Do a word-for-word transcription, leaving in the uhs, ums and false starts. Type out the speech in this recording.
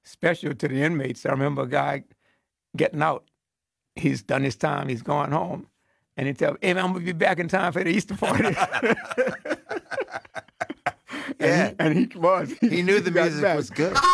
special to the inmates. I remember a guy getting out. He's done his time. He's going home. And he tell me, hey, man, I'm going to be back in time for the Easter party. Yeah. and, he, and he was. He knew the got music back. was good.